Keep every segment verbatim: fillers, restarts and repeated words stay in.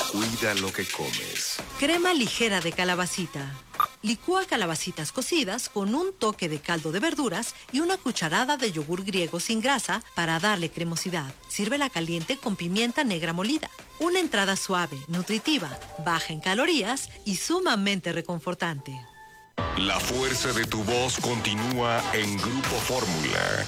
Cuida lo que comes. Crema ligera de calabacita. Licúa calabacitas cocidas con un toque de caldo de verduras y una cucharada de yogur griego sin grasa para darle cremosidad. Sírvela caliente con pimienta negra molida. Una entrada suave, nutritiva, baja en calorías y sumamente reconfortante. La fuerza de tu voz continúa en Grupo Fórmula.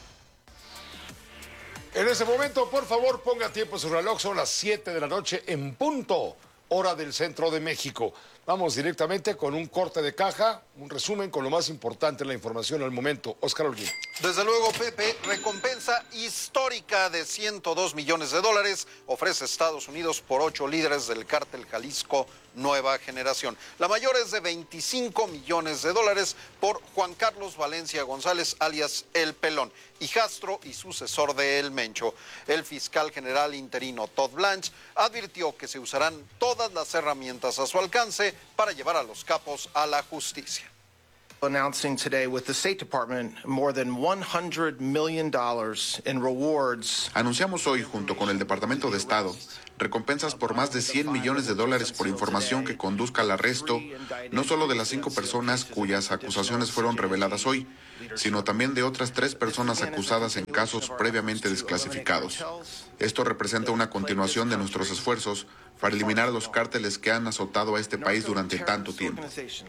En ese momento, por favor, ponga tiempo en su reloj. Son las siete de la noche en punto, hora del centro de México. Vamos directamente con un corte de caja, un resumen con lo más importante en la información al momento. Óscar Holguín. Desde luego, Pepe, recompensa histórica de ciento dos millones de dólares ofrece Estados Unidos por ocho líderes del cártel Jalisco Nueva Generación. La mayor es de veinticinco millones de dólares por Juan Carlos Valencia González, alias El Pelón, hijastro y sucesor de El Mencho. El fiscal general interino Todd Blanche advirtió que se usarán todas las herramientas a su alcance para llevar a los capos a la justicia. Announcing today with the State Department more than one hundred million dollars in rewards. Anunciamos hoy, junto con el Departamento de Estado, recompensas por más de cien millones de dólares por información que conduzca al arresto, no solo de las cinco personas cuyas acusaciones fueron reveladas hoy, sino también de otras tres personas acusadas en casos previamente desclasificados. Esto representa una continuación de nuestros esfuerzos para eliminar los cárteles que han azotado a este país durante tanto tiempo.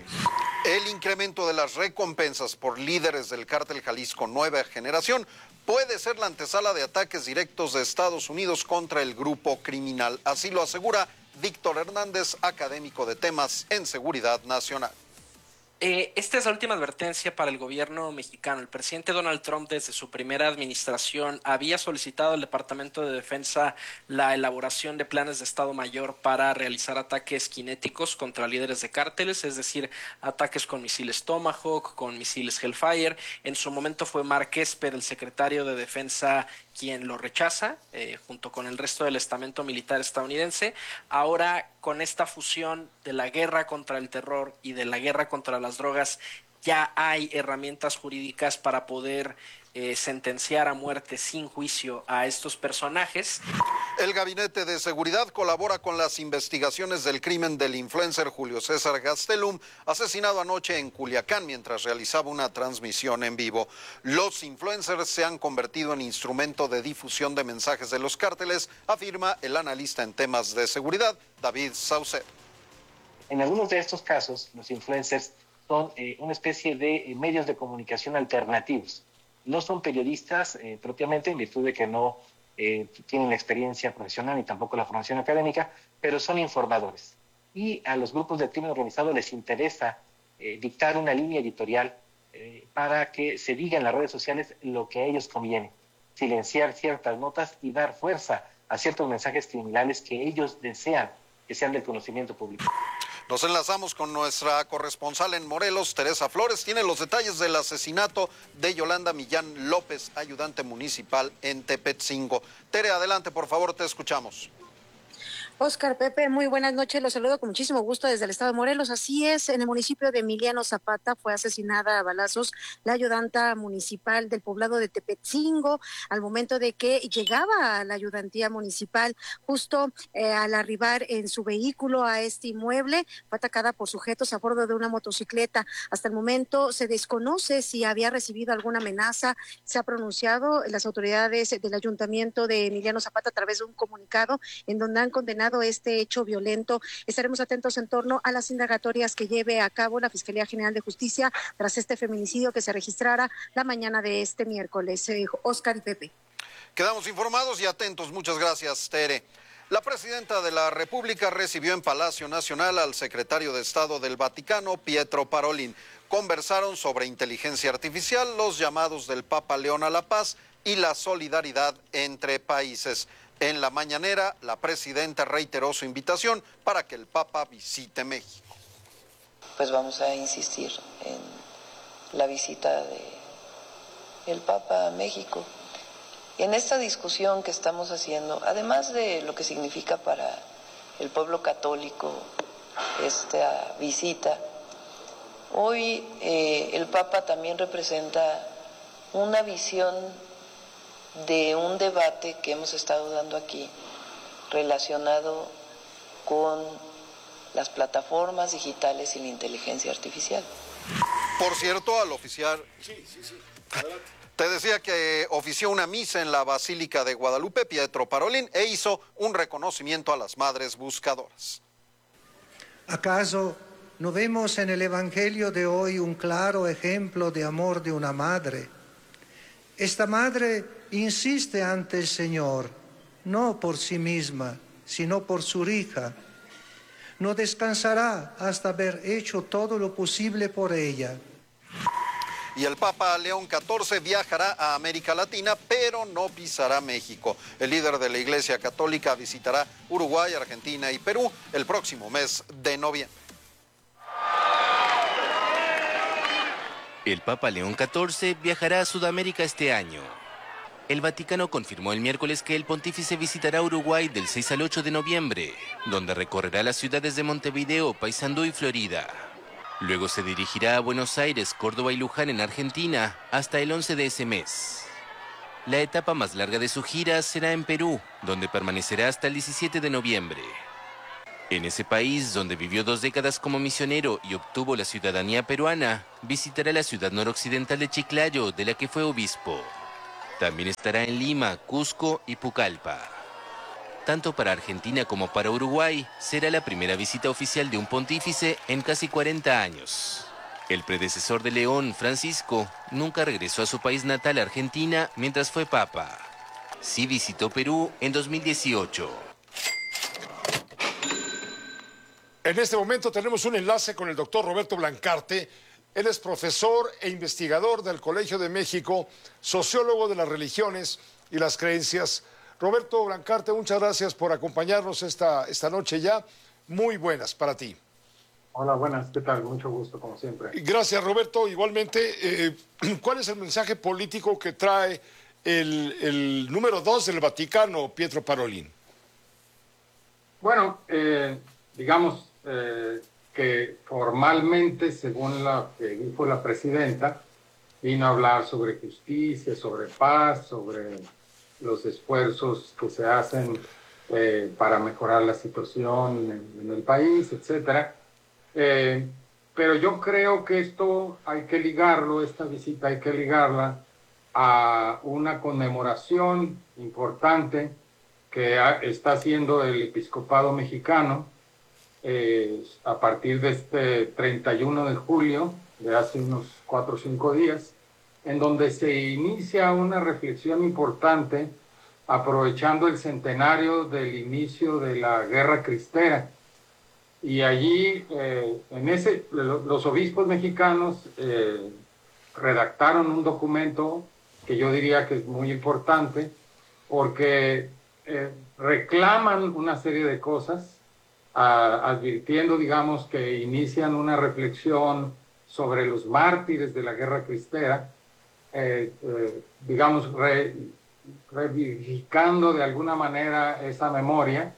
El incremento de las recompensas por líderes del cártel Jalisco Nueva Generación puede ser la antesala de ataques directos de Estados Unidos contra el grupo criminal. Así lo asegura Víctor Hernández, académico de temas en seguridad nacional. Eh, esta es la última advertencia para el gobierno mexicano. El presidente Donald Trump, desde su primera administración, había solicitado al Departamento de Defensa la elaboración de planes de Estado Mayor para realizar ataques cinéticos contra líderes de cárteles, es decir, ataques con misiles Tomahawk, con misiles Hellfire. En su momento fue Mark Esper, el secretario de Defensa, quien lo rechaza, eh, junto con el resto del estamento militar estadounidense. Ahora, con esta fusión de la guerra contra el terror y de la guerra contra las drogas, ya hay herramientas jurídicas para poder eh, sentenciar a muerte sin juicio a estos personajes. El Gabinete de Seguridad colabora con las investigaciones del crimen del influencer Julio César Gastelum, asesinado anoche en Culiacán mientras realizaba una transmisión en vivo. Los influencers se han convertido en instrumento de difusión de mensajes de los cárteles, afirma el analista en temas de seguridad, David Saucedo. En algunos de estos casos, los influencers son eh, una especie de eh, medios de comunicación alternativos. No son periodistas eh, propiamente, en virtud de que no eh, tienen la experiencia profesional ni tampoco la formación académica, pero son informadores. Y a los grupos de crimen organizado les interesa eh, dictar una línea editorial eh, para que se diga en las redes sociales lo que a ellos conviene, silenciar ciertas notas y dar fuerza a ciertos mensajes criminales que ellos desean que sean del conocimiento público. Nos enlazamos con nuestra corresponsal en Morelos, Teresa Flores. Tiene los detalles del asesinato de Yolanda Millán López, ayudante municipal en Tepetzingo. Tere, adelante, por favor, te escuchamos. Óscar, Pepe, muy buenas noches. Los saludo con muchísimo gusto desde el estado de Morelos. Así es, en el municipio de Emiliano Zapata fue asesinada a balazos la ayudanta municipal del poblado de Tepetzingo al momento de que llegaba a la ayudantía municipal. Justo eh, al arribar en su vehículo a este inmueble, fue atacada por sujetos a bordo de una motocicleta. Hasta el momento se desconoce si había recibido alguna amenaza. Se ha pronunciado las autoridades del ayuntamiento de Emiliano Zapata a través de un comunicado en donde han condenado este hecho violento. Estaremos atentos en torno a las indagatorias que lleve a cabo la Fiscalía General de Justicia tras este feminicidio que se registrara la mañana de este miércoles. Eh, Óscar y Pepe. Quedamos informados y atentos. Muchas gracias, Tere. La presidenta de la República recibió en Palacio Nacional al secretario de Estado del Vaticano, Pietro Parolin. Conversaron sobre inteligencia artificial, los llamados del Papa León a la paz y la solidaridad entre países. En la mañanera, la presidenta reiteró su invitación para que el Papa visite México. Pues vamos a insistir en la visita de el Papa a México. En esta discusión que estamos haciendo, además de lo que significa para el pueblo católico esta visita, hoy eh, el Papa también representa una visión de un debate que hemos estado dando aquí relacionado con las plataformas digitales y la inteligencia artificial. Por cierto, al oficiar... Sí, sí, sí. Te decía que ofició una misa en la Basílica de Guadalupe, Pietro Parolin, e hizo un reconocimiento a las madres buscadoras. ¿Acaso no vemos en el Evangelio de hoy un claro ejemplo de amor de una madre? Esta madre insiste ante el Señor, no por sí misma, sino por su hija. No descansará hasta haber hecho todo lo posible por ella. Y el Papa León catorce viajará a América Latina, pero no pisará México. El líder de la Iglesia Católica visitará Uruguay, Argentina y Perú el próximo mes de noviembre. El Papa León catorce viajará a Sudamérica este año. El Vaticano confirmó el miércoles que el pontífice visitará Uruguay del seis al ocho de noviembre, donde recorrerá las ciudades de Montevideo, Paysandú y Florida. Luego se dirigirá a Buenos Aires, Córdoba y Luján en Argentina hasta el once de ese mes. La etapa más larga de su gira será en Perú, donde permanecerá hasta el diecisiete de noviembre. En ese país, donde vivió dos décadas como misionero y obtuvo la ciudadanía peruana, visitará la ciudad noroccidental de Chiclayo, de la que fue obispo. También estará en Lima, Cusco y Pucallpa. Tanto para Argentina como para Uruguay, será la primera visita oficial de un pontífice en casi cuarenta años. El predecesor de León, Francisco, nunca regresó a su país natal, Argentina, mientras fue papa. Sí visitó Perú en dos mil dieciocho. En este momento tenemos un enlace con el doctor Roberto Blancarte. Él es profesor e investigador del Colegio de México, sociólogo de las religiones y las creencias. Roberto Blancarte, muchas gracias por acompañarnos esta, esta noche ya. Muy buenas para ti. Hola, buenas. ¿Qué tal? Mucho gusto, como siempre. Gracias, Roberto. Igualmente, eh, ¿cuál es el mensaje político que trae el, el número dos del Vaticano, Pietro Parolin? Bueno, eh, digamos eh, que formalmente, según lo que dijo la presidenta, vino a hablar sobre justicia, sobre paz, sobre los esfuerzos que se hacen eh, para mejorar la situación en, en el país, etcétera. Eh, pero yo creo que esto hay que ligarlo, esta visita hay que ligarla a una conmemoración importante que ha, está haciendo el episcopado mexicano eh, a partir de este treinta y uno de julio, de hace unos cuatro o cinco días, en donde se inicia una reflexión importante aprovechando el centenario del inicio de la Guerra Cristera. Y allí, eh, en ese, los obispos mexicanos eh, redactaron un documento que yo diría que es muy importante, porque eh, reclaman una serie de cosas, a, advirtiendo, digamos, que inician una reflexión sobre los mártires de la Guerra Cristera, Eh, eh, digamos, re, reivindicando de alguna manera esa memoria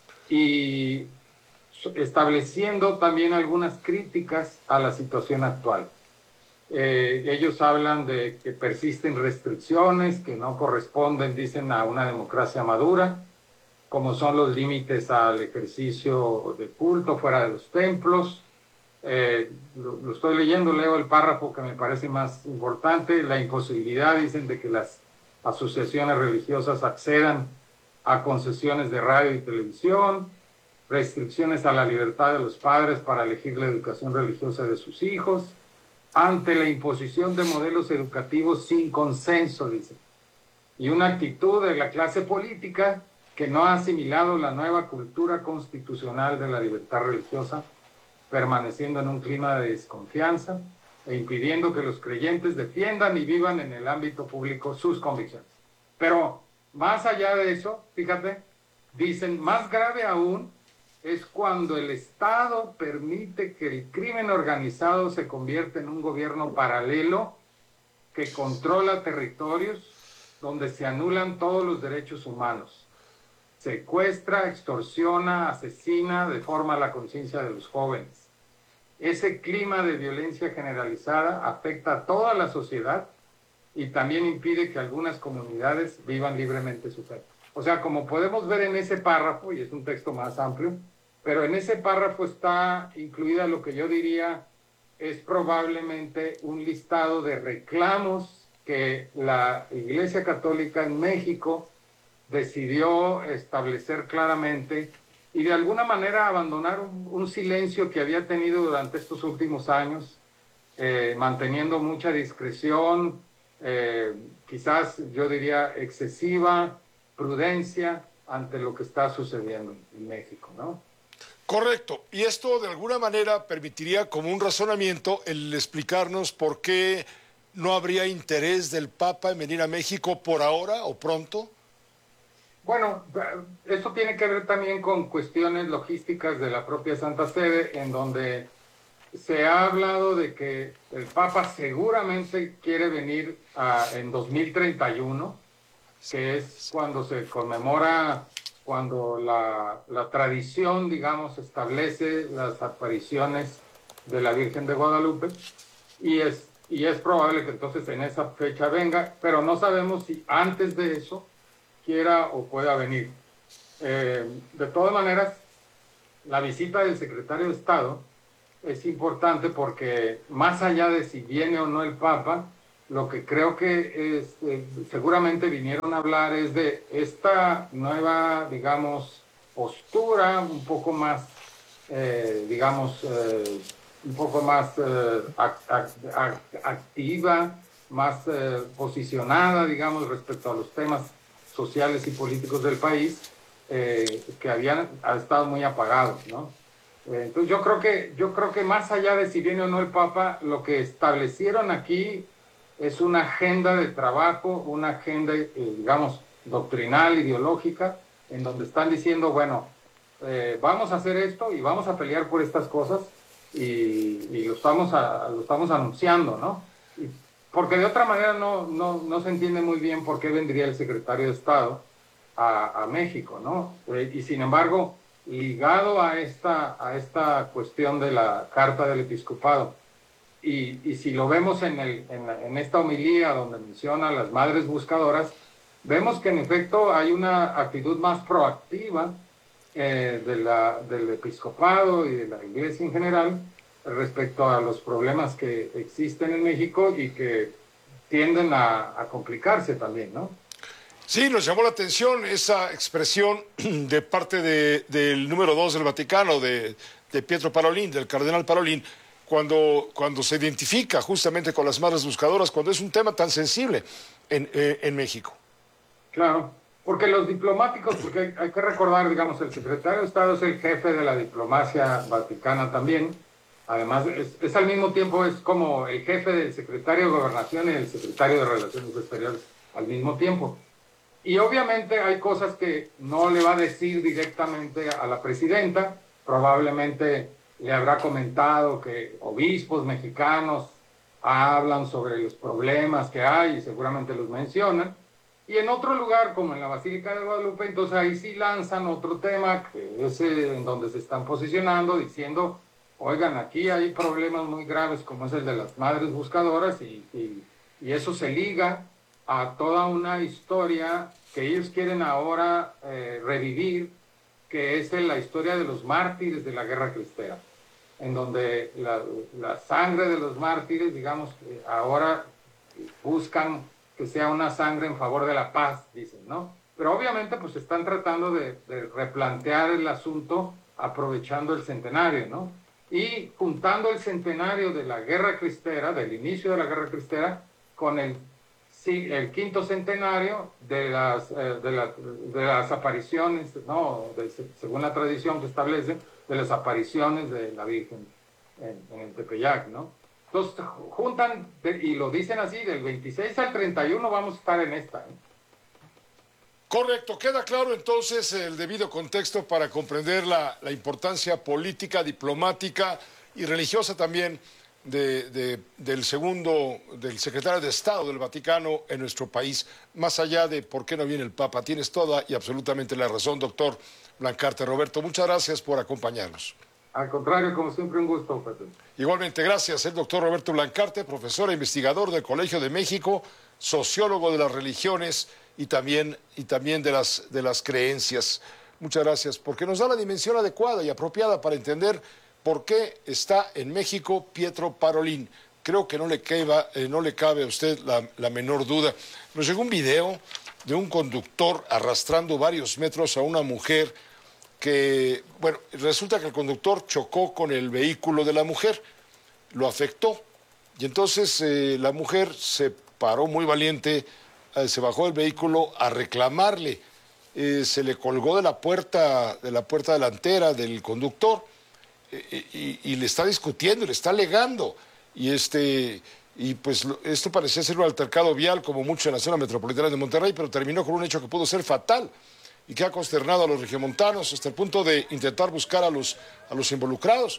y estableciendo también algunas críticas a la situación actual. Eh, ellos hablan de que persisten restricciones que no corresponden, dicen, a una democracia madura, como son los límites al ejercicio de culto fuera de los templos. Eh, lo, lo estoy leyendo, leo el párrafo que me parece más importante, la imposibilidad, dicen, de que las asociaciones religiosas accedan a concesiones de radio y televisión, restricciones a la libertad de los padres para elegir la educación religiosa de sus hijos, ante la imposición de modelos educativos sin consenso, dicen, y una actitud de la clase política que no ha asimilado la nueva cultura constitucional de la libertad religiosa, permaneciendo en un clima de desconfianza e impidiendo que los creyentes defiendan y vivan en el ámbito público sus convicciones. Pero más allá de eso, fíjate, dicen, más grave aún es cuando el Estado permite que el crimen organizado se convierta en un gobierno paralelo que controla territorios donde se anulan todos los derechos humanos, secuestra, extorsiona, asesina, deforma la conciencia de los jóvenes. Ese clima de violencia generalizada afecta a toda la sociedad y también impide que algunas comunidades vivan libremente su fe. O sea, como podemos ver en ese párrafo, y es un texto más amplio, pero en ese párrafo está incluida lo que yo diría es probablemente un listado de reclamos que la Iglesia Católica en México decidió establecer claramente y de alguna manera abandonar un, un silencio que había tenido durante estos últimos años, eh, manteniendo mucha discreción, eh, quizás yo diría excesiva prudencia ante lo que está sucediendo en México, ¿no? Correcto. Y esto de alguna manera permitiría como un razonamiento el explicarnos por qué no habría interés del Papa en venir a México por ahora o pronto. Bueno, esto tiene que ver también con cuestiones logísticas de la propia Santa Sede, en donde se ha hablado de que el Papa seguramente quiere venir a, en dos mil treinta y uno, que es cuando se conmemora, cuando la, la tradición, digamos, establece las apariciones de la Virgen de Guadalupe, y es, y es probable que entonces en esa fecha venga, pero no sabemos si antes de eso quiera o pueda venir. Eh, de todas maneras, la visita del secretario de Estado es importante porque más allá de si viene o no el Papa, lo que creo que es, eh, seguramente vinieron a hablar es de esta nueva, digamos, postura un poco más, eh, digamos, eh, un poco más eh, act act act activa, más eh, posicionada, digamos, respecto a los temas sociales y políticos del país, eh, que habían ha estado muy apagados, ¿no? Eh, entonces yo creo que yo creo que más allá de si viene o no el Papa, lo que establecieron aquí es una agenda de trabajo, una agenda, eh, digamos, doctrinal, ideológica, en donde están diciendo, bueno, eh, vamos a hacer esto y vamos a pelear por estas cosas y, y lo estamos a, lo estamos anunciando, ¿no? Y, porque de otra manera no, no, no se entiende muy bien por qué vendría el secretario de Estado a, a México, ¿no? Eh, y sin embargo, ligado a esta, a esta cuestión de la Carta del Episcopado, y, y si lo vemos en, el, en, en esta homilía donde menciona a las madres buscadoras, vemos que en efecto hay una actitud más proactiva eh, de la, del episcopado y de la Iglesia en general, respecto a los problemas que existen en México y que tienden a, a complicarse también, ¿no? Sí, nos llamó la atención esa expresión de parte de, del número dos del Vaticano, de, de Pietro Parolin, del cardenal Parolin, cuando, cuando se identifica justamente con las madres buscadoras, cuando es un tema tan sensible en, eh, en México. Claro, porque los diplomáticos, porque hay, hay que recordar, digamos, el secretario de Estado es el jefe de la diplomacia vaticana también. Además, es, es al mismo tiempo, es como el jefe del secretario de Gobernación y el secretario de Relaciones Exteriores al mismo tiempo. Y obviamente hay cosas que no le va a decir directamente a la presidenta. Probablemente le habrá comentado que obispos mexicanos hablan sobre los problemas que hay y seguramente los mencionan. Y en otro lugar, como en la Basílica de Guadalupe, entonces ahí sí lanzan otro tema, que es en donde se están posicionando, diciendo, oigan, aquí hay problemas muy graves como es el de las madres buscadoras y, y, y eso se liga a toda una historia que ellos quieren ahora eh, revivir, que es la historia de los mártires de la Guerra Cristera, en donde la, la sangre de los mártires, digamos, eh, ahora buscan que sea una sangre en favor de la paz, dicen, ¿no? Pero obviamente pues están tratando de, de replantear el asunto aprovechando el centenario, ¿no? Y juntando el centenario de la Guerra Cristera, del inicio de la Guerra Cristera, con el, sí, el quinto centenario de las, eh, de, la, de las apariciones, ¿no? De, según la tradición que establece, de las apariciones de la Virgen en, en el Tepeyac, ¿no? Entonces juntan, y lo dicen así, del veintiséis al treinta y uno vamos a estar en esta, ¿eh? Correcto, queda claro entonces el debido contexto para comprender la, la importancia política, diplomática y religiosa también de, de, del segundo, del secretario de Estado del Vaticano en nuestro país, más allá de por qué no viene el Papa. Tienes toda y absolutamente la razón, doctor Blancarte. Roberto, muchas gracias por acompañarnos. Al contrario, como siempre, un gusto, Pedro. Igualmente, gracias. El doctor Roberto Blancarte, profesor e investigador del Colegio de México, sociólogo de las religiones y también, y también de, las, de las creencias. Muchas gracias, porque nos da la dimensión adecuada y apropiada para entender por qué está en México Pietro Parolin. Creo que no le, queba, eh, no le cabe a usted la, la menor duda. Nos llegó un video de un conductor arrastrando varios metros a una mujer que, bueno, resulta que el conductor chocó con el vehículo de la mujer, lo afectó, y entonces eh, la mujer se paró muy valiente, eh, se bajó del vehículo a reclamarle. Eh, se le colgó de la puerta, de la puerta delantera del conductor eh, y, y le está discutiendo, le está alegando. Y, este, y pues esto parecía ser un altercado vial, como mucho en la zona metropolitana de Monterrey, pero terminó con un hecho que pudo ser fatal y que ha consternado a los regiomontanos hasta el punto de intentar buscar a los, a los involucrados.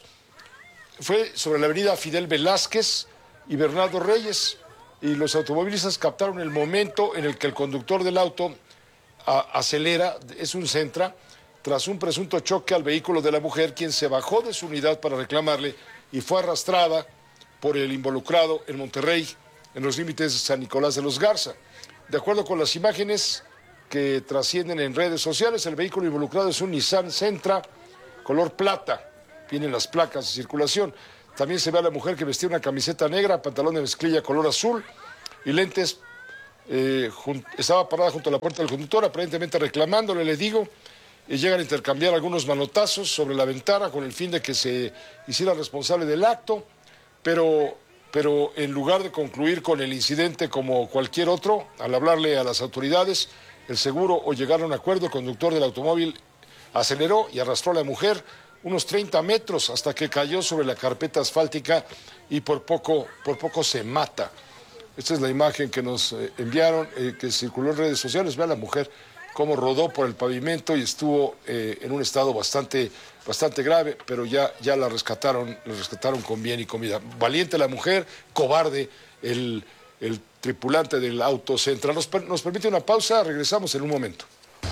Fue sobre la avenida Fidel Velázquez y Bernardo Reyes, y los automovilistas captaron el momento en el que el conductor del auto A, acelera, es un Sentra, tras un presunto choque al vehículo de la mujer, quien se bajó de su unidad para reclamarle y fue arrastrada por el involucrado en Monterrey, en los límites de San Nicolás de los Garza. De acuerdo con las imágenes que trascienden en redes sociales, el vehículo involucrado es un Nissan Sentra color plata, vienen las placas de circulación. También se ve a la mujer que vestía una camiseta negra, pantalón de mezclilla color azul y lentes. Eh, estaba parada junto a la puerta del conductor, aparentemente reclamándole, le digo, y llegan a intercambiar algunos manotazos sobre la ventana con el fin de que se hiciera responsable del acto, pero, pero en lugar de concluir con el incidente como cualquier otro, al hablarle a las autoridades, el seguro o llegar a un acuerdo, el conductor del automóvil aceleró y arrastró a la mujer unos treinta metros hasta que cayó sobre la carpeta asfáltica y por poco, por poco se mata. Esta es la imagen que nos eh, enviaron, eh, que circuló en redes sociales. Ve a la mujer cómo rodó por el pavimento y estuvo eh, en un estado bastante, bastante grave, pero ya, ya la rescataron, la rescataron con bien y con vida. Valiente la mujer, cobarde el, el tripulante del auto Sentra. Nos, nos permite una pausa, regresamos en un momento.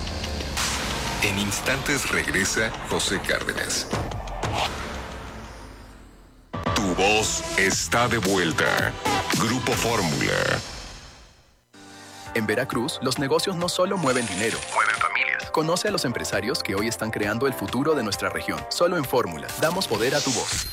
En instantes regresa José Cárdenas. Tu voz está de vuelta. Grupo Fórmula. En Veracruz, los negocios no solo mueven dinero, mueven familias. Conoce a los empresarios que hoy están creando el futuro de nuestra región. Solo en Fórmula, damos poder a tu voz.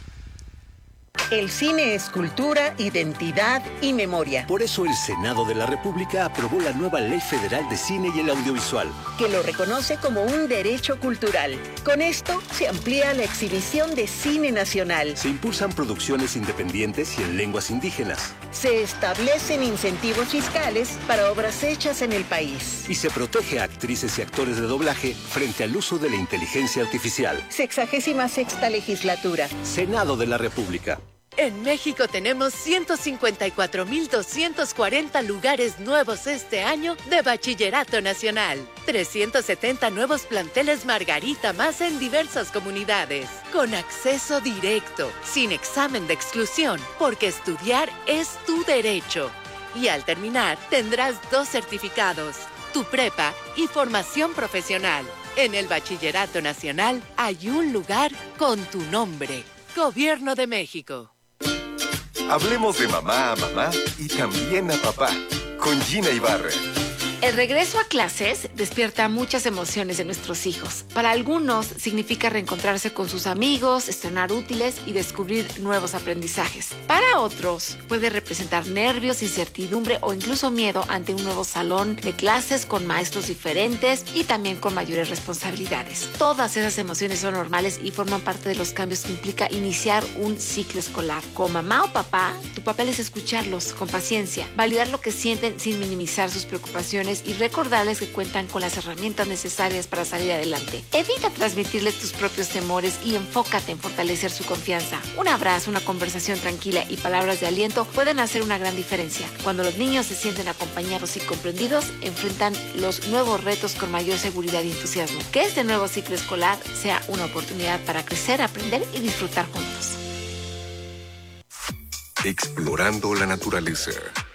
El cine es cultura, identidad y memoria. Por eso el Senado de la República aprobó la nueva Ley Federal de Cine y el Audiovisual, que lo reconoce como un derecho cultural. Con esto se amplía la exhibición de cine nacional. Se impulsan producciones independientes y en lenguas indígenas. Se establecen incentivos fiscales para obras hechas en el país. Y se protege a actrices y actores de doblaje frente al uso de la inteligencia artificial. Sexagésima sexta legislatura. Senado de la República. En México tenemos ciento cincuenta y cuatro mil doscientos cuarenta lugares nuevos este año de Bachillerato Nacional. trescientos setenta nuevos planteles Margarita más en diversas comunidades. Con acceso directo, sin examen de exclusión, porque estudiar es tu derecho. Y al terminar, tendrás dos certificados, tu prepa y formación profesional. En el Bachillerato Nacional hay un lugar con tu nombre. Gobierno de México. Hablemos de mamá a mamá y también a papá, con Gina Ibarra. El regreso a clases despierta muchas emociones de nuestros hijos. Para algunos significa reencontrarse con sus amigos, estrenar útiles y descubrir nuevos aprendizajes. Para otros puede representar nervios, incertidumbre o incluso miedo ante un nuevo salón de clases con maestros diferentes y también con mayores responsabilidades. Todas esas emociones son normales y forman parte de los cambios que implica iniciar un ciclo escolar. Como mamá o papá, tu papel es escucharlos con paciencia, validar lo que sienten sin minimizar sus preocupaciones y recordarles que cuentan con las herramientas necesarias para salir adelante. Evita transmitirles tus propios temores y enfócate en fortalecer su confianza. Un abrazo, una conversación tranquila y palabras de aliento pueden hacer una gran diferencia. Cuando los niños se sienten acompañados y comprendidos, enfrentan los nuevos retos con mayor seguridad y entusiasmo. Que este nuevo ciclo escolar sea una oportunidad para crecer, aprender y disfrutar juntos. Explorando la naturaleza.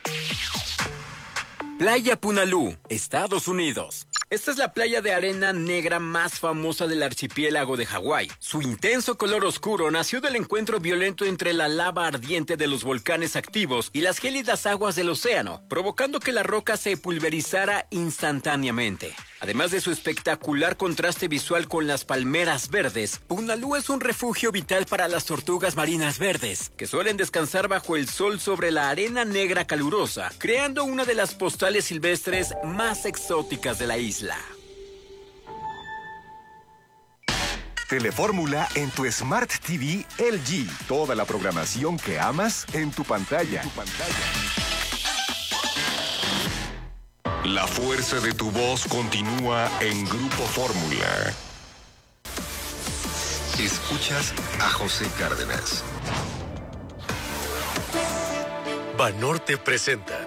Playa Punalú, Estados Unidos. Esta es la playa de arena negra más famosa del archipiélago de Hawái. Su intenso color oscuro nació del encuentro violento entre la lava ardiente de los volcanes activos y las gélidas aguas del océano, provocando que la roca se pulverizara instantáneamente. Además de su espectacular contraste visual con las palmeras verdes, Punalú es un refugio vital para las tortugas marinas verdes, que suelen descansar bajo el sol sobre la arena negra calurosa, creando una de las postales silvestres más exóticas de la isla. Telefórmula en tu Smart T V L G. Toda la programación que amas en tu pantalla. En tu pantalla. La fuerza de tu voz continúa en Grupo Fórmula. Escuchas a José Cárdenas. Banorte presenta.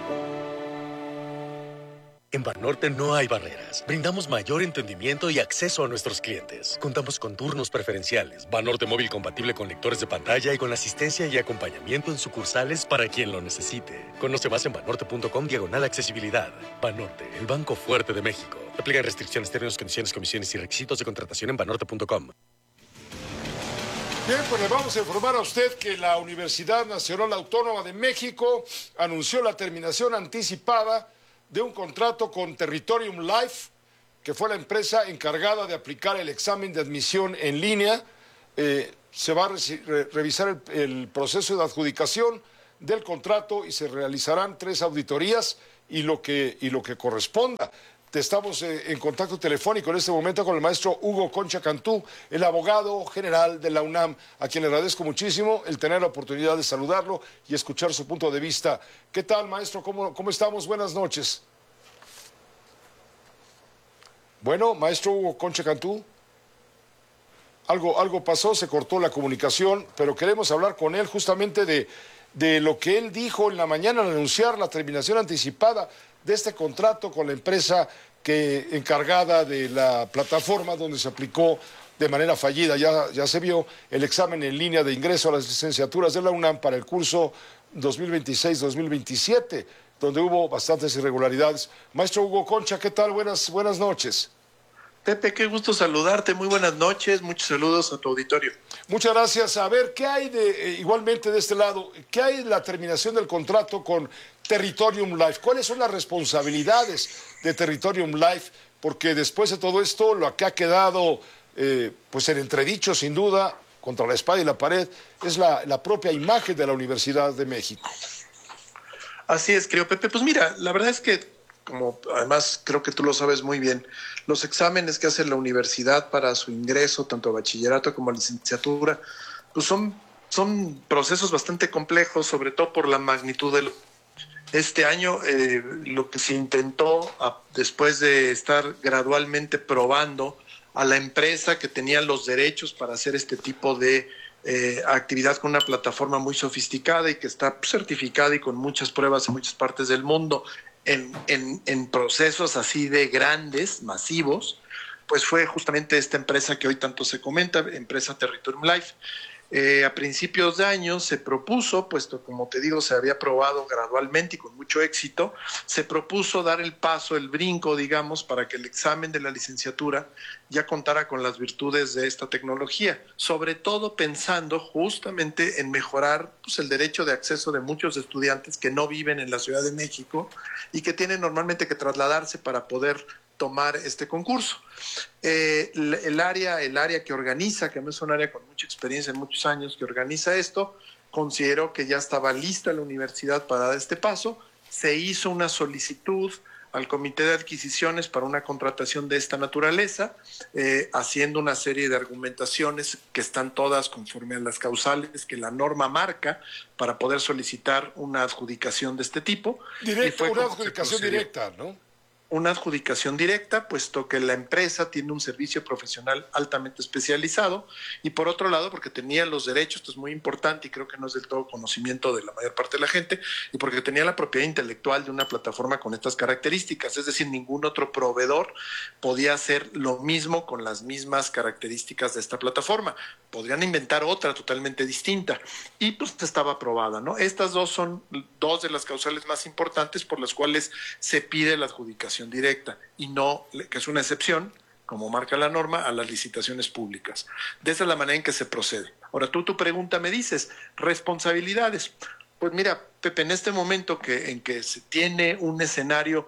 En Banorte no hay barreras. Brindamos mayor entendimiento y acceso a nuestros clientes. Contamos con turnos preferenciales, Banorte móvil compatible con lectores de pantalla y con asistencia y acompañamiento en sucursales para quien lo necesite. Conoce más en banorte.com diagonal accesibilidad. Banorte, el banco fuerte de México. Aplican restricciones, términos, condiciones, comisiones y requisitos de contratación en banorte punto com. Bien, pues le vamos a informar a usted que la Universidad Nacional Autónoma de México anunció la terminación anticipada de un contrato con Territorium Life, que fue la empresa encargada de aplicar el examen de admisión en línea. Eh, se va a re revisar el, el proceso de adjudicación del contrato y se realizarán tres auditorías y lo que, y lo que corresponda. Estamos eh, en contacto telefónico en este momento con el maestro Hugo Concha Cantú, el abogado general de la UNAM, a quien le agradezco muchísimo el tener la oportunidad de saludarlo y escuchar su punto de vista. ¿Qué tal, maestro? ¿Cómo, cómo estamos? Buenas noches. Bueno, maestro Hugo Concha Cantú, algo, algo pasó, se cortó la comunicación, pero queremos hablar con él justamente de, de lo que él dijo en la mañana al anunciar la terminación anticipada de este contrato con la empresa que encargada de la plataforma donde se aplicó de manera fallida, ya, ya se vio, el examen en línea de ingreso a las licenciaturas de la UNAM para el curso dos mil veintiséis dos mil veintisiete, donde hubo bastantes irregularidades. Maestro Hugo Concha, ¿qué tal? Buenas, buenas noches. Pepe, qué gusto saludarte, muy buenas noches, muchos saludos a tu auditorio. Muchas gracias. A ver, ¿qué hay de, eh, igualmente de este lado, qué hay de la terminación del contrato con Territorium Life? ¿Cuáles son las responsabilidades de Territorium Life? Porque después de todo esto, lo que ha quedado eh, pues en entredicho, sin duda, contra la espada y la pared, es la, la propia imagen de la Universidad de México. Así es, creo, Pepe. Pues mira, la verdad es que, como además creo que tú lo sabes muy bien, los exámenes que hace la universidad para su ingreso, tanto a bachillerato como a licenciatura, pues son, son procesos bastante complejos, sobre todo por la magnitud del... Este año eh, lo que se intentó, a, después de estar gradualmente probando a la empresa que tenía los derechos para hacer este tipo de eh, actividad con una plataforma muy sofisticada y que está certificada y con muchas pruebas en muchas partes del mundo, en, en, en procesos así de grandes, masivos, pues fue justamente esta empresa que hoy tanto se comenta, empresa Territorium Life. Eh, a principios de año se propuso, puesto como te digo se había probado gradualmente y con mucho éxito, se propuso dar el paso, el brinco, digamos, para que el examen de la licenciatura ya contara con las virtudes de esta tecnología, sobre todo pensando justamente en mejorar pues, el derecho de acceso de muchos estudiantes que no viven en la Ciudad de México y que tienen normalmente que trasladarse para poder tomar este concurso. Eh, el, el, área, el área que organiza, que es un área con mucha experiencia en muchos años, que organiza esto, consideró que ya estaba lista la universidad para dar este paso. Se hizo una solicitud al Comité de Adquisiciones para una contratación de esta naturaleza, eh, haciendo una serie de argumentaciones que están todas conforme a las causales que la norma marca para poder solicitar una adjudicación de este tipo. Directo, una adjudicación directa, ¿no? Una adjudicación directa, puesto que la empresa tiene un servicio profesional altamente especializado, y por otro lado, porque tenía los derechos, esto es muy importante y creo que no es del todo conocimiento de la mayor parte de la gente, y porque tenía la propiedad intelectual de una plataforma con estas características, es decir, ningún otro proveedor podía hacer lo mismo con las mismas características de esta plataforma. Podrían inventar otra totalmente distinta, y pues estaba aprobada, ¿no? Estas dos son dos de las causales más importantes por las cuales se pide la adjudicación directa y no, que es una excepción, como marca la norma, a las licitaciones públicas. De esa es la manera en que se procede. Ahora, tú tu pregunta me dices, responsabilidades. Pues mira, Pepe, en este momento que, en que se tiene un escenario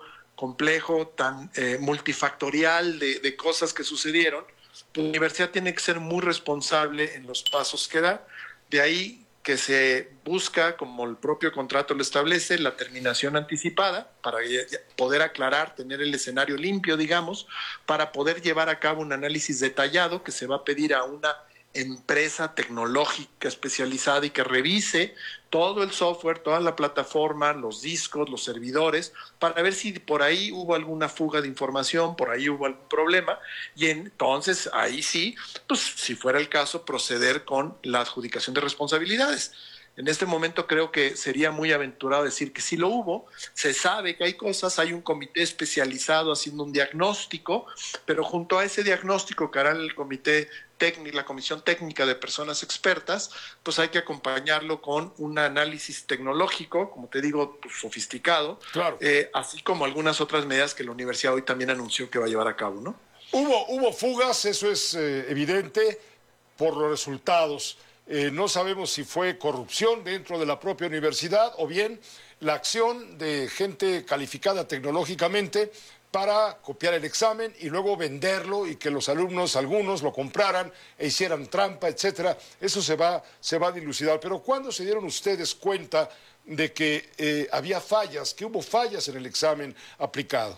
complejo, tan eh, multifactorial de, de cosas que sucedieron, pues la universidad tiene que ser muy responsable en los pasos que da. De ahí que se busca, como el propio contrato lo establece, la terminación anticipada para poder aclarar, tener el escenario limpio, digamos, para poder llevar a cabo un análisis detallado que se va a pedir a una empresa tecnológica especializada y que revise todo el software, toda la plataforma, los discos, los servidores, para ver si por ahí hubo alguna fuga de información, por ahí hubo algún problema, y entonces ahí sí, pues si fuera el caso, proceder con la adjudicación de responsabilidades. En este momento creo que sería muy aventurado decir que sí lo hubo, se sabe que hay cosas, hay un comité especializado haciendo un diagnóstico, pero junto a ese diagnóstico que hará el comité técnico, la comisión técnica de personas expertas, pues hay que acompañarlo con un análisis tecnológico, como te digo, pues, sofisticado, claro. eh, así como algunas otras medidas que la universidad hoy también anunció que va a llevar a cabo, ¿no? Hubo, hubo fugas, eso es eh, evidente por los resultados. Eh, no sabemos si fue corrupción dentro de la propia universidad o bien la acción de gente calificada tecnológicamente para copiar el examen y luego venderlo y que los alumnos, algunos, lo compraran e hicieran trampa, etcétera. Eso se va, se va a dilucidar. Pero ¿cuándo se dieron ustedes cuenta de que eh, había fallas, que hubo fallas en el examen aplicado?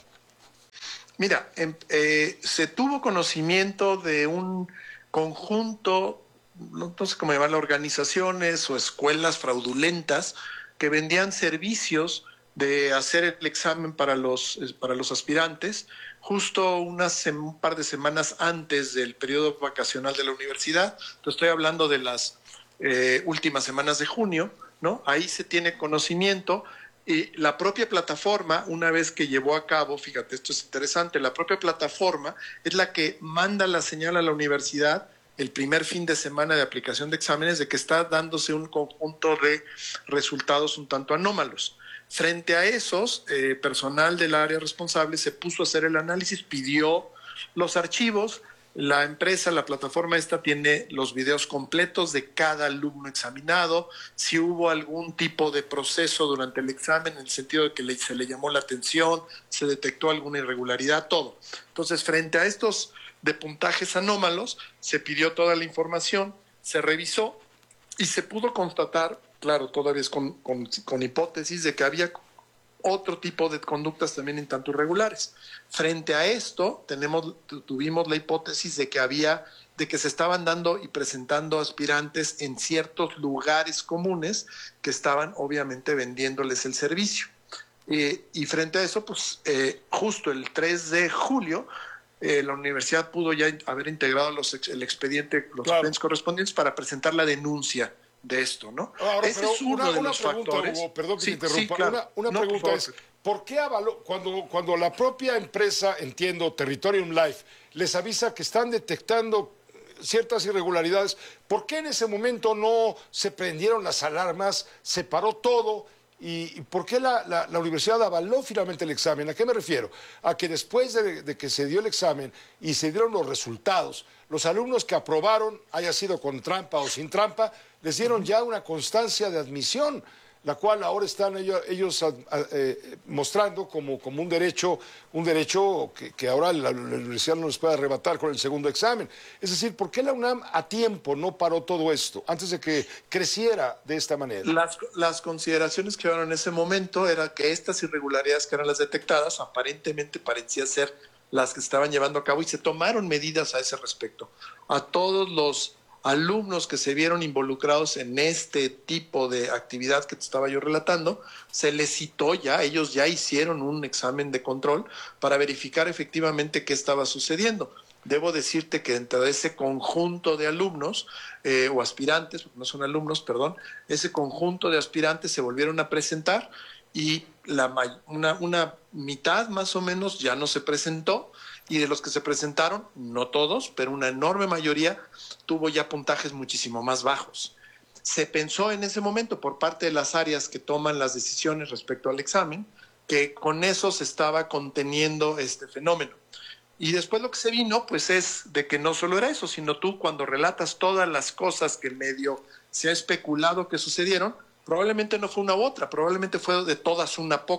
Mira, eh, se tuvo conocimiento de un conjunto, no sé cómo llamarlo, organizaciones o escuelas fraudulentas que vendían servicios de hacer el examen para los, para los aspirantes justo unas, un par de semanas antes del periodo vacacional de la universidad. Entonces estoy hablando de las eh, últimas semanas de junio, ¿no? Ahí se tiene conocimiento. Y la propia plataforma, una vez que llevó a cabo, fíjate, esto es interesante, la propia plataforma es la que manda la señal a la universidad el primer fin de semana de aplicación de exámenes de que está dándose un conjunto de resultados un tanto anómalos. Frente a esos, eh, personal del área responsable se puso a hacer el análisis, pidió los archivos. La empresa, la plataforma esta tiene los videos completos de cada alumno examinado, si hubo algún tipo de proceso durante el examen en el sentido de que le, se le llamó la atención, se detectó alguna irregularidad, todo. Entonces, frente a estos de puntajes anómalos, se pidió toda la información, se revisó y se pudo constatar, claro, todavía es con, con, con hipótesis de que había otro tipo de conductas también en tanto irregulares. Frente a esto, tenemos, tuvimos la hipótesis de que había, de que se estaban dando y presentando aspirantes en ciertos lugares comunes que estaban obviamente vendiéndoles el servicio. Eh, y frente a eso, pues eh, justo el tres de julio, eh, la universidad pudo ya haber integrado los, el expediente, los claro. expedientes correspondientes para presentar la denuncia de esto, ¿no? Ahora, Ese es uno una, de una los pregunta, factores. Hugo, perdón que sí, te interrumpa. Sí, claro. Una, una no, pregunta por es, ¿por qué avaló, cuando, cuando la propia empresa, entiendo, Territorium Life, les avisa que están detectando ciertas irregularidades, ¿por qué en ese momento no se prendieron las alarmas, se paró todo? ¿Y por qué la, la, la universidad avaló finalmente el examen? ¿A qué me refiero? A que después de, de que se dio el examen y se dieron los resultados, los alumnos que aprobaron, haya sido con trampa o sin trampa, les dieron ya una constancia de admisión, la cual ahora están ellos, ellos eh, mostrando como, como un derecho, un derecho que, que ahora la, la universidad no les puede arrebatar con el segundo examen. Es decir, ¿por qué la UNAM a tiempo no paró todo esto antes de que creciera de esta manera? Las, las consideraciones que llevaron en ese momento era que estas irregularidades que eran las detectadas aparentemente parecían ser las que estaban llevando a cabo y se tomaron medidas a ese respecto. A todos los alumnos que se vieron involucrados en este tipo de actividad que te estaba yo relatando, se les citó ya, ellos ya hicieron un examen de control para verificar efectivamente qué estaba sucediendo. Debo decirte que dentro de ese conjunto de alumnos, eh, o aspirantes, porque no son alumnos, perdón, ese conjunto de aspirantes se volvieron a presentar y la, una, una mitad más o menos ya no se presentó, y de los que se presentaron, no todos, pero una enorme mayoría tuvo ya puntajes muchísimo más bajos. Se pensó en ese momento por parte de las áreas que toman las decisiones respecto al examen, que con eso se estaba conteniendo este fenómeno. Y después lo que se vino, pues es de que no solo era eso, sino tú cuando relatas todas las cosas que medio se ha especulado que sucedieron, probablemente no fue una u otra, probablemente fue de todas una poca.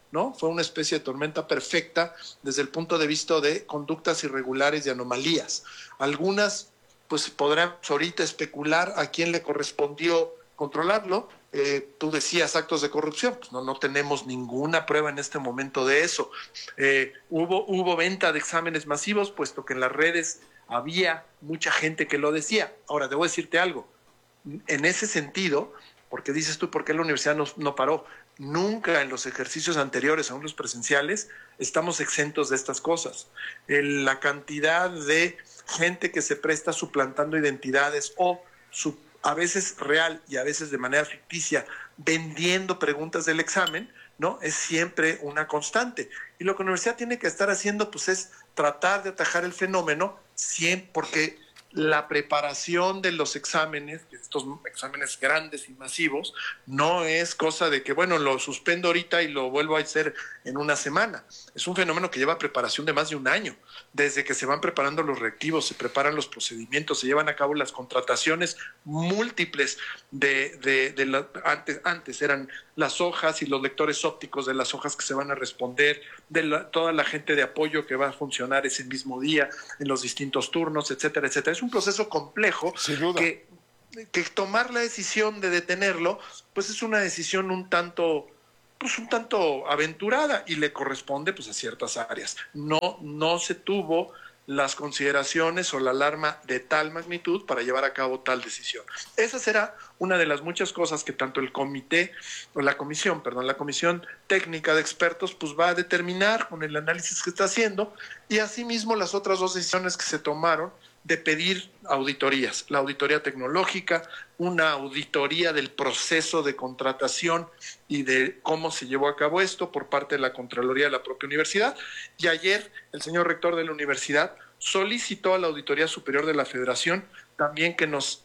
¿no? Fue una especie de tormenta perfecta desde el punto de vista de conductas irregulares y anomalías. Algunas, pues podrán ahorita especular a quién le correspondió controlarlo. Eh, tú decías actos de corrupción, pues no, no tenemos ninguna prueba en este momento de eso. Eh, hubo, hubo venta de exámenes masivos, puesto que en las redes había mucha gente que lo decía. Ahora, debo decirte algo, en ese sentido, porque dices tú, ¿por qué la universidad no, no paró? Nunca en los ejercicios anteriores, aún los presenciales, estamos exentos de estas cosas. El, la cantidad de gente que se presta suplantando identidades o su a veces real y a veces de manera ficticia, vendiendo preguntas del examen, ¿no? Es siempre una constante. Y lo que la universidad tiene que estar haciendo, pues, es tratar de atajar el fenómeno, siempre, porque la preparación de los exámenes, estos exámenes grandes y masivos, no es cosa de que, bueno, lo suspendo ahorita y lo vuelvo a hacer en una semana. Es un fenómeno que lleva preparación de más de un año. Desde que se van preparando los reactivos, se preparan los procedimientos, se llevan a cabo las contrataciones múltiples de, de, de la, antes, antes eran las hojas y los lectores ópticos de las hojas que se van a responder, de la, toda la gente de apoyo que va a funcionar ese mismo día en los distintos turnos, etcétera, etcétera. Es un proceso complejo que, que tomar la decisión de detenerlo, pues es una decisión un tanto, pues un tanto aventurada y le corresponde pues a ciertas áreas. No, no se tuvo las consideraciones o la alarma de tal magnitud para llevar a cabo tal decisión. Esa será una de las muchas cosas que tanto el comité, o la comisión, perdón, la comisión técnica de expertos, pues va a determinar con el análisis que está haciendo, y asimismo las otras dos decisiones que se tomaron de pedir auditorías, la auditoría tecnológica, una auditoría del proceso de contratación y de cómo se llevó a cabo esto por parte de la Contraloría de la propia universidad. Y ayer el señor rector de la universidad solicitó a la Auditoría Superior de la Federación también que nos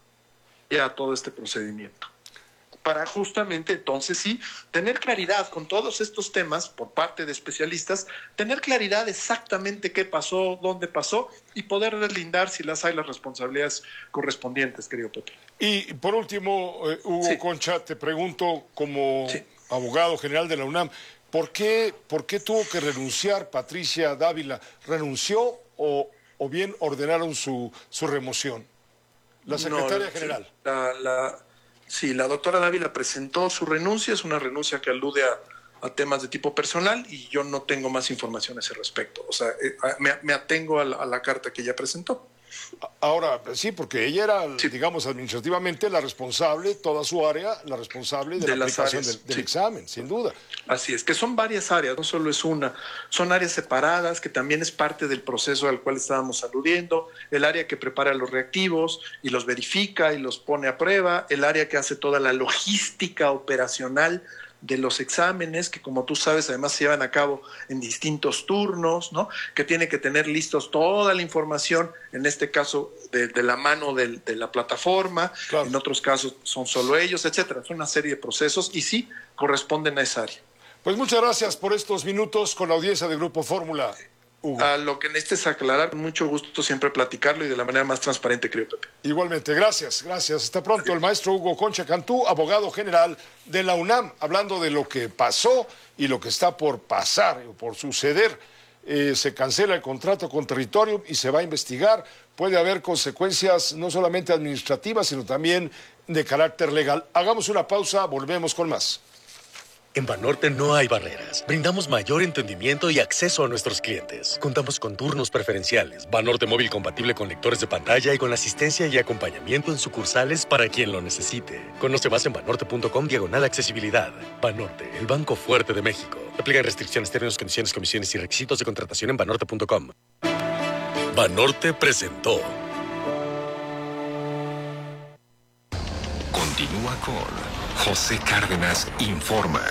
apoye a todo este procedimiento, para justamente entonces sí tener claridad con todos estos temas por parte de especialistas, tener claridad exactamente qué pasó, dónde pasó y poder deslindar si las hay las responsabilidades correspondientes, querido Pepe. Y por último, eh, Hugo sí. Concha, te pregunto como sí. abogado general de la UNAM, ¿por qué, por qué tuvo que renunciar Patricia Dávila? ¿Renunció o, o bien ordenaron su, su remoción? La secretaria no, general. Sí, la... la... Sí, la doctora Dávila presentó su renuncia, es una renuncia que alude a, a temas de tipo personal y yo no tengo más información a ese respecto. O sea, eh, me, me atengo a la, a la carta que ella presentó. Ahora, sí, porque ella era, sí. digamos, administrativamente la responsable, toda su área, la responsable de, de la aplicación áreas, del, del sí. examen, sin duda. Así es, que son varias áreas, no solo es una, son áreas separadas, que también es parte del proceso al cual estábamos aludiendo, el área que prepara los reactivos y los verifica y los pone a prueba, el área que hace toda la logística operacional de los exámenes, que como tú sabes además se llevan a cabo en distintos turnos, ¿no? Que tiene que tener listos toda la información, en este caso de, de la mano de, de la plataforma, claro. En otros casos son solo ellos, etcétera. Es una serie de procesos y sí corresponden a esa área. Pues muchas gracias por estos minutos con la audiencia de Grupo Fórmula. Hugo. A lo que necesites aclarar, con mucho gusto siempre platicarlo y de la manera más transparente, creo, Pepe. Igualmente, gracias, gracias. Hasta pronto. Adiós. El maestro Hugo Concha Cantú, abogado general de la UNAM, hablando de lo que pasó y lo que está por pasar o por suceder. Eh, se cancela el contrato con Territorium y se va a investigar. Puede haber consecuencias no solamente administrativas, sino también de carácter legal. Hagamos una pausa, volvemos con más. En Banorte no hay barreras. Brindamos mayor entendimiento y acceso a nuestros clientes. Contamos con turnos preferenciales, Banorte móvil compatible con lectores de pantalla y con asistencia y acompañamiento en sucursales para quien lo necesite. Conoce más en banorte.com diagonal accesibilidad. Banorte, el banco fuerte de México. Aplican restricciones, términos, condiciones, comisiones y requisitos de contratación en banorte punto com. Banorte presentó. Continúa con José Cárdenas Informa.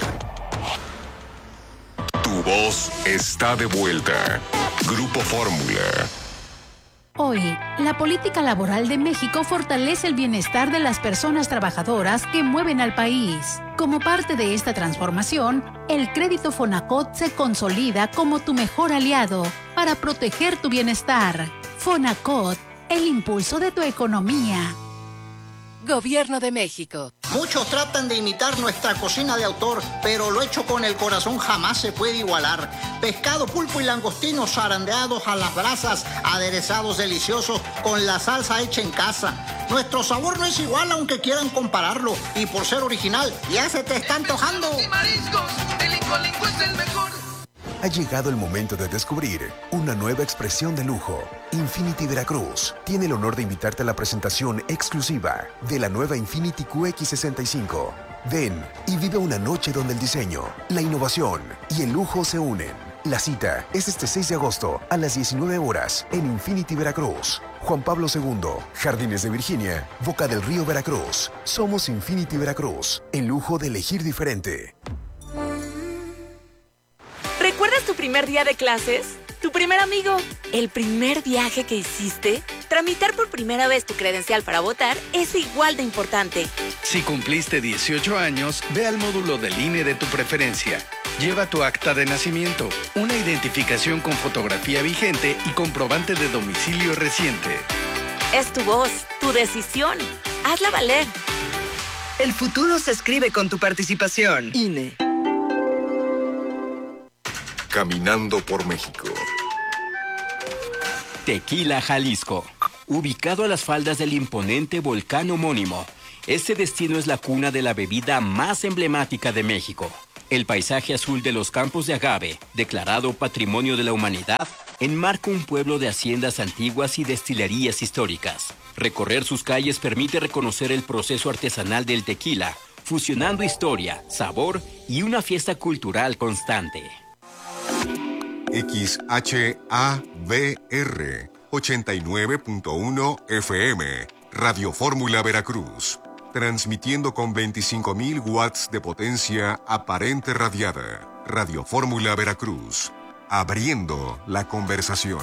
Tu voz está de vuelta. Grupo Fórmula. Hoy, la política laboral de México fortalece el bienestar de las personas trabajadoras que mueven al país. Como parte de esta transformación, el crédito Fonacot se consolida como tu mejor aliado para proteger tu bienestar. Fonacot, el impulso de tu economía. Gobierno de México. Muchos tratan de imitar nuestra cocina de autor, pero lo hecho con el corazón jamás se puede igualar. Pescado, pulpo y langostinos zarandeados a las brasas, aderezados deliciosos con la salsa hecha en casa. Nuestro sabor no es igual aunque quieran compararlo, y por ser original ya se te está antojando. Y mariscos, el Incolinco es el mejor. Ha llegado el momento de descubrir una nueva expresión de lujo. Infinity Veracruz tiene el honor de invitarte a la presentación exclusiva de la nueva Infinity Q X sesenta y cinco. Ven y vive una noche donde el diseño, la innovación y el lujo se unen. La cita es este seis de agosto a las diecinueve horas en Infinity Veracruz. Juan Pablo segundo, Jardines de Virginia, Boca del Río, Veracruz. Somos Infinity Veracruz, el lujo de elegir diferente. ¿Recuerdas tu primer día de clases? ¿Tu primer amigo? ¿El primer viaje que hiciste? Tramitar por primera vez tu credencial para votar es igual de importante. Si cumpliste dieciocho años, ve al módulo del I N E de tu preferencia. Lleva tu acta de nacimiento, una identificación con fotografía vigente y comprobante de domicilio reciente. Es tu voz, tu decisión. Hazla valer. El futuro se escribe con tu participación. I N E. Caminando por México. Tequila, Jalisco. Ubicado a las faldas del imponente volcán homónimo, este destino es la cuna de la bebida más emblemática de México. El paisaje azul de los campos de agave, declarado Patrimonio de la Humanidad, enmarca un pueblo de haciendas antiguas y destilerías históricas. Recorrer sus calles permite reconocer el proceso artesanal del tequila, fusionando historia, sabor y una fiesta cultural constante. X H A V R ochenta y nueve punto uno F M, Radio Fórmula Veracruz, transmitiendo con veinticinco mil watts de potencia aparente radiada. Radio Fórmula Veracruz, abriendo la conversación.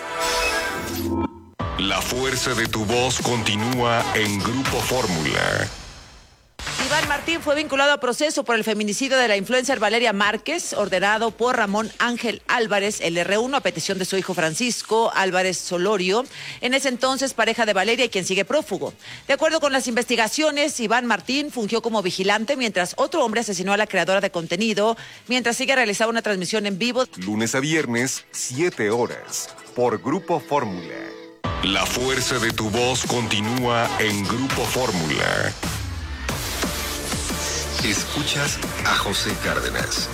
La fuerza de tu voz continúa en Grupo Fórmula. Iván Martín fue vinculado a proceso por el feminicidio de la influencer Valeria Márquez, ordenado por Ramón Ángel Álvarez, el R uno, a petición de su hijo Francisco Álvarez Solorio, en ese entonces pareja de Valeria y quien sigue prófugo. De acuerdo con las investigaciones, Iván Martín fungió como vigilante mientras otro hombre asesinó a la creadora de contenido, mientras sigue realizando una transmisión en vivo. Lunes a viernes, siete horas, por Grupo Fórmula. La fuerza de tu voz continúa en Grupo Fórmula. Escuchas a José Cárdenas.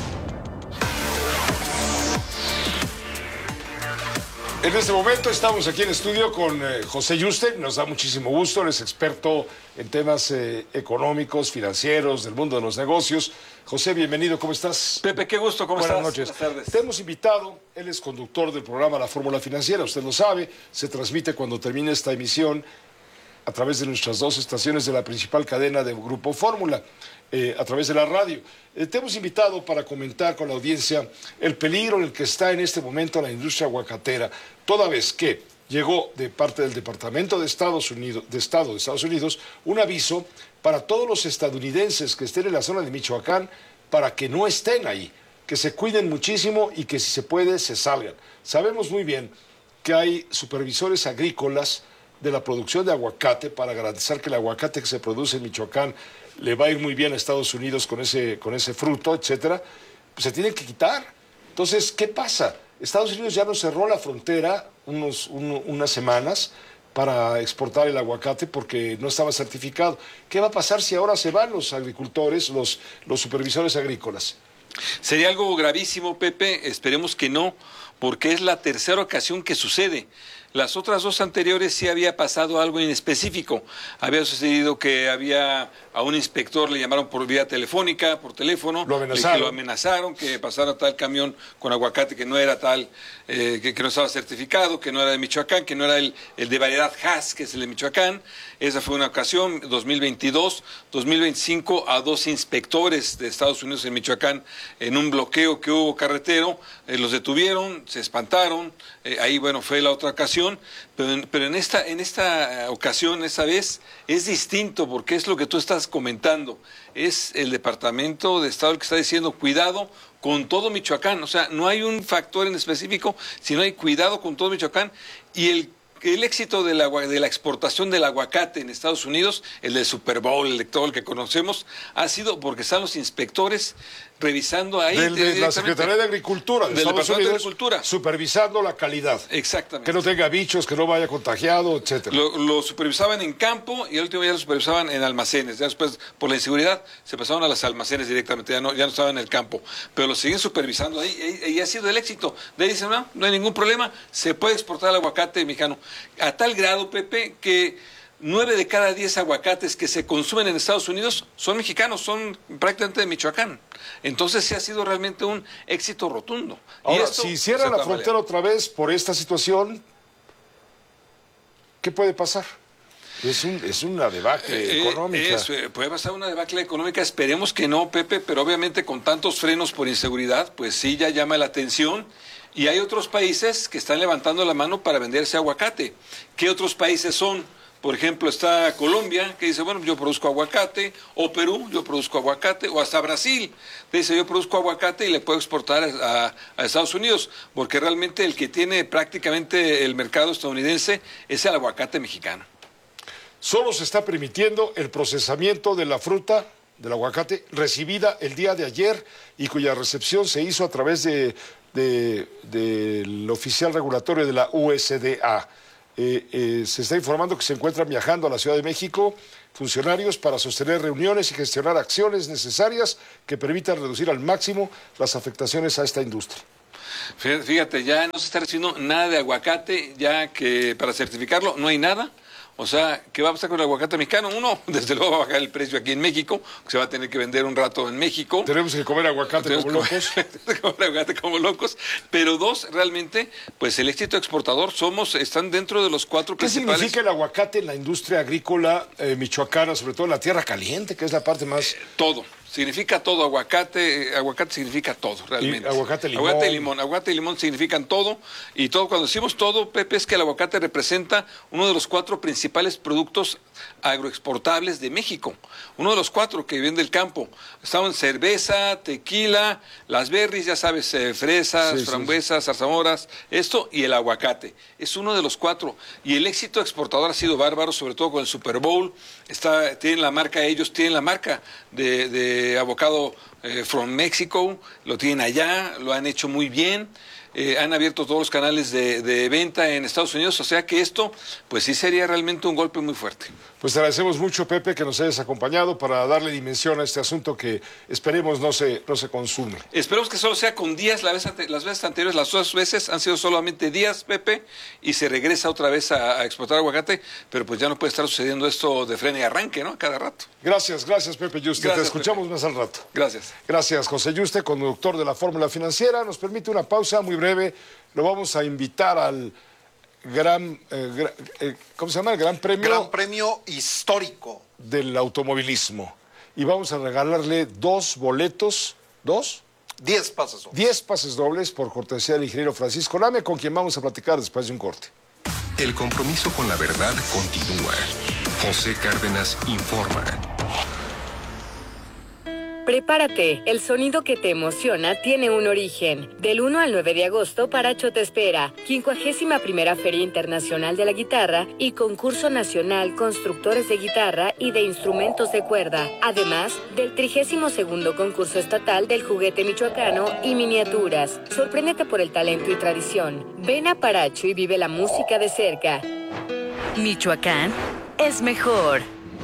En este momento estamos aquí en estudio con eh, José Yuste. Nos da muchísimo gusto, él es experto en temas eh, económicos, financieros, del mundo de los negocios. José, bienvenido, ¿cómo estás? Pepe, qué gusto, ¿cómo Buenas estás? Noches. Buenas noches. Te hemos invitado, él es conductor del programa La Fórmula Financiera, usted lo sabe, se transmite cuando termine esta emisión a través de nuestras dos estaciones de la principal cadena de Grupo Fórmula, eh, a través de la radio. Eh, te hemos invitado para comentar con la audiencia el peligro en el que está en este momento la industria aguacatera, toda vez que llegó de parte del Departamento de Estados Unidos, de Estado de Estados Unidos, un aviso para todos los estadounidenses que estén en la zona de Michoacán para que no estén ahí, que se cuiden muchísimo y que si se puede se salgan. Sabemos muy bien que hay supervisores agrícolas de la producción de aguacate para garantizar que el aguacate que se produce en Michoacán le va a ir muy bien a Estados Unidos con ese, con ese fruto, etcétera, pues se tienen que quitar. Entonces, ¿qué pasa? Estados Unidos ya nos cerró la frontera unos, un, unas semanas para exportar el aguacate porque no estaba certificado. ¿Qué va a pasar si ahora se van los agricultores, los, los supervisores agrícolas? Sería algo gravísimo, Pepe, esperemos que no, porque es la tercera ocasión que sucede. Las otras dos anteriores sí había pasado algo en específico. Había sucedido que había a un inspector le llamaron por vía telefónica, por teléfono. Lo amenazaron. Que lo amenazaron, que pasara tal camión con aguacate que no era tal, eh, que, que no estaba certificado, que no era de Michoacán, que no era el, el de variedad Hass, que es el de Michoacán. Esa fue una ocasión, dos mil veintidós, dos mil veinticinco, a dos inspectores de Estados Unidos en Michoacán en un bloqueo que hubo carretero, eh, los detuvieron, se espantaron, eh, ahí bueno fue la otra ocasión. Pero, en, pero en, esta, en esta ocasión, esta vez, es distinto porque es lo que tú estás comentando. Es el Departamento de Estado el que está diciendo cuidado con todo Michoacán. O sea, no hay un factor en específico, sino hay cuidado con todo Michoacán. Y el el éxito de la, de la exportación del aguacate en Estados Unidos, el del Super Bowl, el de todo el que conocemos, ha sido porque están los inspectores revisando ahí. Del, de la Secretaría de Agricultura de del Estados Departamento Unidos, de Agricultura, supervisando la calidad. Exactamente. Que no tenga bichos, que no vaya contagiado, etcétera. Lo, lo supervisaban en campo y el último día lo supervisaban en almacenes. Ya después, por la inseguridad, se pasaron a los almacenes directamente, ya no, ya no estaban en el campo. Pero lo siguen supervisando ahí y, y ha sido el éxito. De ahí dicen, no, no hay ningún problema, se puede exportar el aguacate mexicano. A tal grado, Pepe, que nueve de cada diez aguacates que se consumen en Estados Unidos son mexicanos, son prácticamente de Michoacán. Entonces sí ha sido realmente un éxito rotundo. Ahora, y esto, si cierran la frontera otra vez por esta situación, ¿qué puede pasar? Es, un, es una debacle eh, económica. Es, eh, puede pasar una debacle económica, esperemos que no, Pepe, pero obviamente con tantos frenos por inseguridad, pues sí ya llama la atención. Y hay otros países que están levantando la mano para venderse aguacate. ¿Qué otros países son? Por ejemplo, está Colombia, que dice, bueno, yo produzco aguacate, o Perú, yo produzco aguacate, o hasta Brasil, dice, yo produzco aguacate y le puedo exportar a, a Estados Unidos, porque realmente el que tiene prácticamente el mercado estadounidense es el aguacate mexicano. Solo se está permitiendo el procesamiento de la fruta, del aguacate, recibida el día de ayer y cuya recepción se hizo a través de, de, del oficial regulatorio de la U S D A. Eh, eh, se está informando que se encuentran viajando a la Ciudad de México funcionarios para sostener reuniones y gestionar acciones necesarias que permitan reducir al máximo las afectaciones a esta industria. Fíjate, ya no se está recibiendo nada de aguacate, ya que para certificarlo no hay nada. O sea, ¿qué va a pasar con el aguacate mexicano? Uno, desde luego va a bajar el precio aquí en México, se va a tener que vender un rato en México. Tenemos que comer aguacate Tenemos como locos. Que comer aguacate como locos. Pero dos, realmente, pues el éxito exportador somos, están dentro de los cuatro ¿Qué principales. significa el aguacate en la industria agrícola eh, michoacana, sobre todo en la tierra caliente, que es la parte más... Eh, todo. Significa todo, aguacate, aguacate significa todo, realmente. Y aguacate, limón. Aguacate y limón. Aguacate y limón significan todo. Y todo, cuando decimos todo, Pepe, es que el aguacate representa uno de los cuatro principales productos agroexportables de México. Uno de los cuatro que vienen del campo. Estaban cerveza, tequila, las berries, ya sabes, eh, fresas, sí, frambuesas, sí, sí. zarzamoras, esto y el aguacate. Es uno de los cuatro. Y el éxito exportador ha sido bárbaro, sobre todo con el Super Bowl. Está, tienen la marca, ellos tienen la marca de... de Avocado eh, from Mexico, lo tienen allá, lo han hecho muy bien, eh, han abierto todos los canales de, de venta en Estados Unidos, o sea que esto, pues sí sería realmente un golpe muy fuerte. Pues te agradecemos mucho, Pepe, que nos hayas acompañado para darle dimensión a este asunto que esperemos no se, no se consume. Esperemos que solo sea con días, la vez, las veces anteriores, las dos veces han sido solamente días, Pepe, y se regresa otra vez a, a exportar aguacate, pero pues ya no puede estar sucediendo esto de freno y arranque, ¿no? Cada rato. Gracias, gracias, Pepe Yuste. Te escuchamos Pepe. Más al rato. Gracias. Gracias, José Yuste, conductor de la Fórmula Financiera. Nos permite una pausa muy breve. Lo vamos a invitar al gran, eh, gra, eh, ¿cómo se llama? El Gran Premio. Gran Premio histórico del automovilismo. Y vamos a regalarle dos boletos, ¿dos? Diez pases dobles. Diez pases dobles por cortesía del ingeniero Francisco Lame, con quien vamos a platicar después de un corte. El compromiso con la verdad continúa. José Cárdenas informa. Prepárate, el sonido que te emociona tiene un origen. Del uno al nueve de agosto, Paracho te espera. quincuagésima primera Feria Internacional de la Guitarra y Concurso Nacional Constructores de Guitarra y de Instrumentos de Cuerda. Además del trigésimo segundo Concurso Estatal del Juguete Michoacano y Miniaturas. Sorpréndete por el talento y tradición. Ven a Paracho y vive la música de cerca. Michoacán es mejor.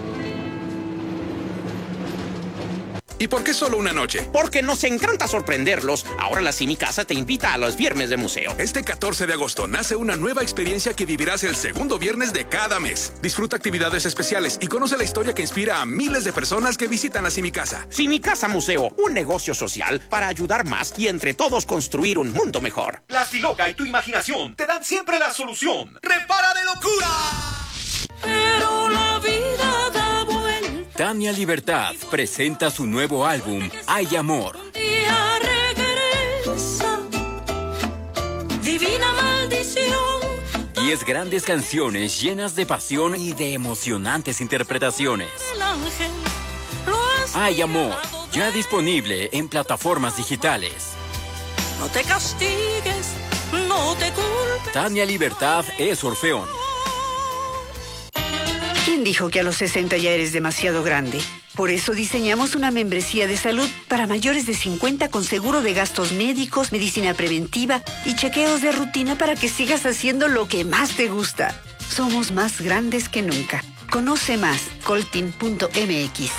¿Y por qué solo una noche? Porque nos encanta sorprenderlos. Ahora la Simi Casa te invita a los viernes de museo. Este catorce de agosto nace una nueva experiencia que vivirás el segundo viernes de cada mes. Disfruta actividades especiales y conoce la historia que inspira a miles de personas que visitan la Simi Casa. Simi Casa Museo, un negocio social para ayudar más y entre todos construir un mundo mejor. La Stiloca y tu imaginación te dan siempre la solución. ¡Repara de locura! Pero la vida da vuelta. Tania Libertad presenta su nuevo álbum, Hay Amor. Día regresa, divina maldición. Diez grandes canciones llenas de pasión y de emocionantes interpretaciones. El ángel Hay Amor, ya disponible en plataformas digitales. No te castigues, no te culpes. Tania Libertad es Orfeón. ¿Quién dijo que a los sesenta ya eres demasiado grande? Por eso diseñamos una membresía de salud para mayores de cincuenta con seguro de gastos médicos, medicina preventiva y chequeos de rutina para que sigas haciendo lo que más te gusta. Somos más grandes que nunca. Conoce más, coltin punto m x.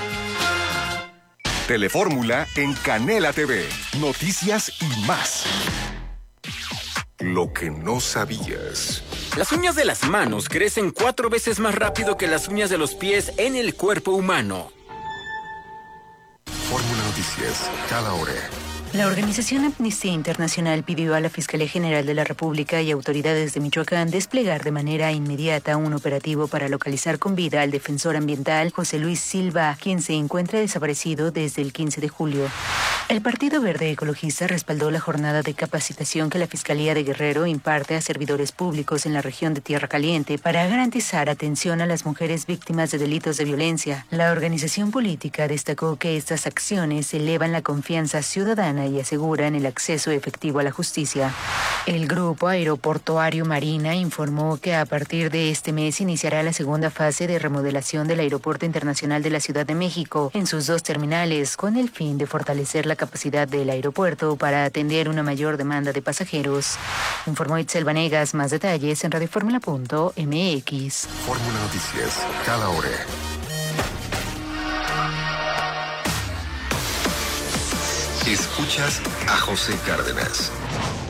Telefórmula en Canela T V. Noticias y más. Lo que no sabías. Las uñas de las manos crecen cuatro veces más rápido que las uñas de los pies en el cuerpo humano. Fórmula Noticias, cada hora. La organización Amnistía Internacional pidió a la Fiscalía General de la República y autoridades de Michoacán desplegar de manera inmediata un operativo para localizar con vida al defensor ambiental José Luis Silva, quien se encuentra desaparecido desde el quince de julio. El Partido Verde Ecologista respaldó la jornada de capacitación que la Fiscalía de Guerrero imparte a servidores públicos en la región de Tierra Caliente para garantizar atención a las mujeres víctimas de delitos de violencia. La organización política destacó que estas acciones elevan la confianza ciudadana y aseguran el acceso efectivo a la justicia. El Grupo Aeroportuario Marina informó que a partir de este mes iniciará la segunda fase de remodelación del Aeropuerto Internacional de la Ciudad de México en sus dos terminales, con el fin de fortalecer la capacidad del aeropuerto para atender una mayor demanda de pasajeros. Informó Itzel Vanegas. Más detalles en radioformula punto m x. Fórmula Noticias, cada hora. Escuchas a José Cárdenas.